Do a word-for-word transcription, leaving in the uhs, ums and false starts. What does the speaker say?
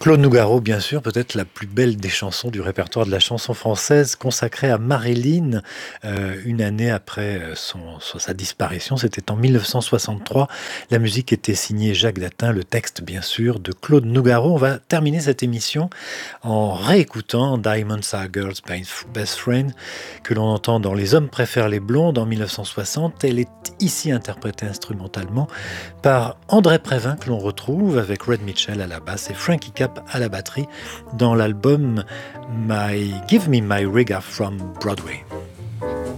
Claude Nougaro, bien sûr, peut-être la plus belle des chansons du répertoire de la chanson française, consacrée à Marilyn, euh, une année après euh, son, son- sa disparition. C'était en mille neuf cent soixante-trois. La musique était signée Jacques Datin, le texte, bien sûr, de Claude Nougaro. On va terminer cette émission en réécoutant Diamonds Are Girls' Best Friend, que l'on entend dans Les Hommes préfèrent les blondes en mille neuf cent soixante. Elle est ici interprétée instrumentalement par André Prévin, que l'on retrouve avec Red Mitchell à la basse et Frankie Cap à la batterie dans l'album My Give Me My Reggae from Broadway.